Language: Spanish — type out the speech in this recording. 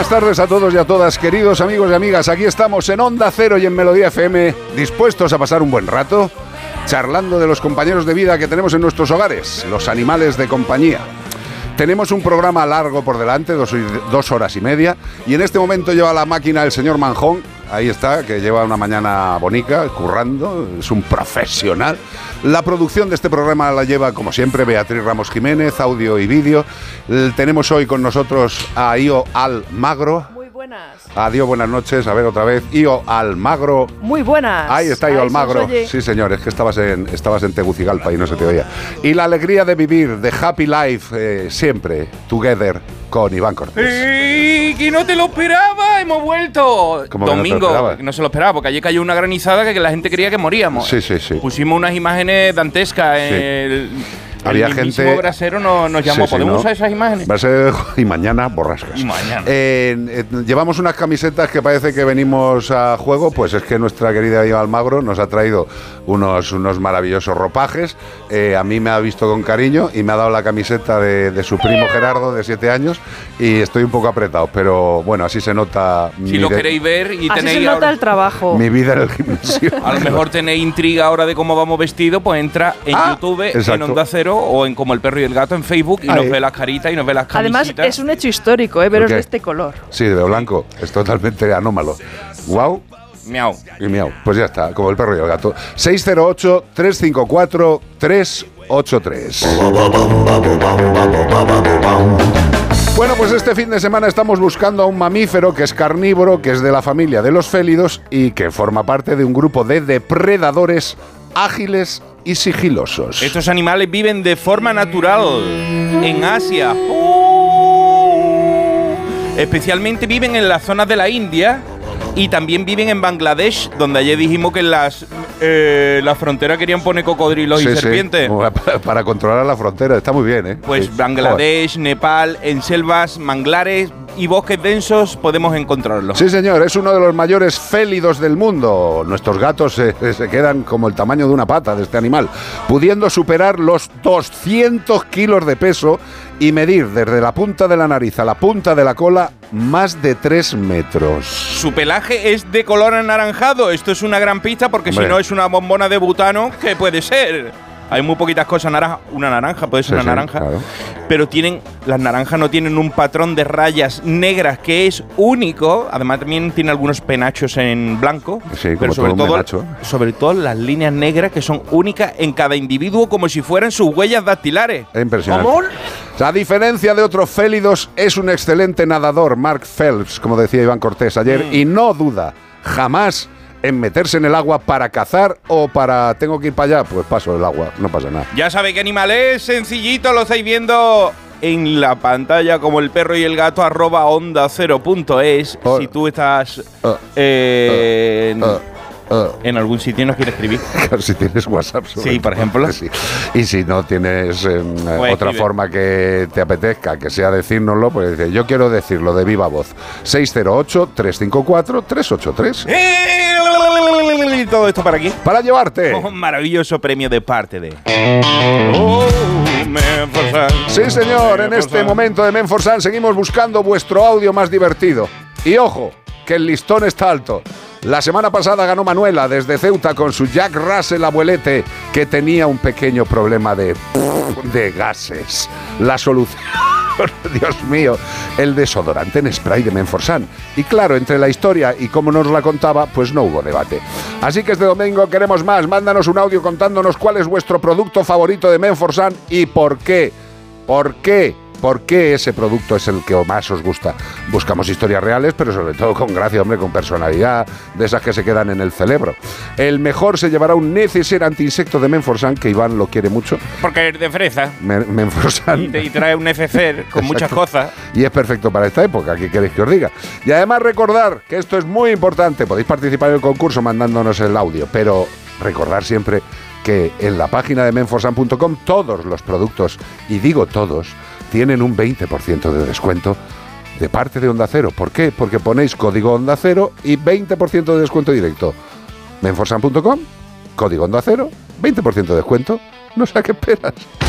buenas tardes a todos y a todas, queridos amigos y amigas. Aquí estamos en Onda Cero y en Melodía FM, dispuestos a pasar un buen rato, charlando de los compañeros de vida que tenemos en nuestros hogares, los animales de compañía. Tenemos un programa largo por delante, 2 horas y media, y en este momento lleva la máquina el señor Manjón. Ahí está, que lleva una mañana bonica, currando, es un profesional. La producción de este programa la lleva, como siempre, Beatriz Ramos Jiménez, audio y vídeo. Tenemos hoy con nosotros a Io Almagro. Muy buenas. Adiós, buenas noches. A ver, otra vez. Io Almagro. Muy buenas. Ahí está Io Almagro. Sí, señor, es que estabas en Tegucigalpa y no se te oía. Y la alegría de vivir, de Happy Life, siempre, together, con Iván Cortés. ¡Sí! ¡Que no te lo esperaba! ¡Hemos vuelto! Domingo, no se lo esperaba, porque ayer cayó una granizada que la gente creía que moríamos. Sí, sí, sí. Pusimos unas imágenes dantescas. Había gente. Brasero nos llamó. ¿Podemos usar esas imágenes? Y mañana borrascas. Y mañana. Llevamos unas camisetas que parece que venimos a juego. Pues es que nuestra querida Io Almagro nos ha traído unos maravillosos ropajes. A mí me ha visto con cariño y me ha dado la camiseta de su primo Gerardo, de 7 años. Y estoy un poco apretado, pero bueno, así se nota. Si lo queréis ver y así tenéis. Se nota el trabajo. Mi vida en el gimnasio. A lo mejor tenéis intriga ahora de cómo vamos vestidos, pues entra en YouTube, exacto, en Onda Cero o en Como el Perro y el Gato en Facebook y nos ve las caritas y nos ve las camisitas. Además, es un hecho histórico, veros de este color. Sí, de blanco. Es totalmente anómalo. Guau. Miau. Y miau. Pues ya está, como el perro y el gato. 608-354-383. Bueno, pues este fin de semana estamos buscando a un mamífero que es carnívoro, que es de la familia de los félidos y que forma parte de un grupo de depredadores ágiles y sigilosos. Estos animales viven de forma natural en Asia. Especialmente viven en las zonas de la India y también viven en Bangladesh, donde ayer dijimos que en la frontera querían poner cocodrilos y serpientes. Para controlar la frontera, está muy bien, ¿eh? Pues sí. Bangladesh, Nepal, en selvas, manglares y bosques densos podemos encontrarlos. Sí, señor, es uno de los mayores félidos del mundo. Nuestros gatos se quedan como el tamaño de una pata de este animal, pudiendo superar los 200 kilos de peso y medir desde la punta de la nariz a la punta de la cola más de 3 metros. Su pelaje es de color anaranjado. Esto es una gran pista porque si no es una bombona de butano, ¿qué puede ser? Hay muy poquitas cosas naranjas. Una naranja, puede ser una naranja. Claro. Pero las naranjas no tienen un patrón de rayas negras que es único. Además también tiene algunos penachos en blanco. Sí, pero sobre todo las líneas negras que son únicas en cada individuo, como si fueran sus huellas dactilares. Es impresionante. ¿Cómo? A diferencia de otros félidos, es un excelente nadador, Mark Phelps, como decía Iván Cortés ayer, y no duda jamás en meterse en el agua para cazar o para tengo que ir para allá, pues paso el agua, no pasa nada. Ya sabe qué animal es, sencillito, lo estáis viendo en la pantalla como el perro y el gato @onda0.es. Si tú estás en algún sitio y nos quieres escribir. Claro, si tienes WhatsApp. Sí, por ejemplo. Sí. Y si no tienes otra forma que te apetezca, que sea decírnoslo, pues dice, yo quiero decirlo de viva voz. 608-354-383. Y todo esto para aquí. Para llevarte un maravilloso premio de parte de Menforsan. Sí, señor, en este momento de Menforsan seguimos buscando vuestro audio más divertido. Y ojo, que el listón está alto. La semana pasada ganó Manuela desde Ceuta con su Jack Russell abuelete, que tenía un pequeño problema de gases. La solución, Dios mío, el desodorante en spray de Menforsan. Y claro, entre la historia y cómo nos la contaba, pues no hubo debate. Así que este domingo queremos más. Mándanos un audio contándonos cuál es vuestro producto favorito de Menforsan y por qué. ¿Por qué? ¿Por qué ese producto es el que más os gusta? Buscamos historias reales, pero sobre todo con gracia, hombre, con personalidad, de esas que se quedan en el cerebro. El mejor se llevará un neceser antiinsecto de Menforsan, que Iván lo quiere mucho. Porque es de fresa. Menforsan. Y trae un neceser con muchas cosas. Y es perfecto para esta época, ¿qué queréis que os diga? Y además recordar que esto es muy importante. Podéis participar en el concurso mandándonos el audio, pero recordar siempre que en la página de menforsan.com todos los productos, y digo todos, tienen un 20% de descuento de parte de Onda Cero. ¿Por qué? Porque ponéis código Onda Cero y 20% de descuento directo. Menforsan.com, código Onda Cero, 20% de descuento. No sé a qué esperas.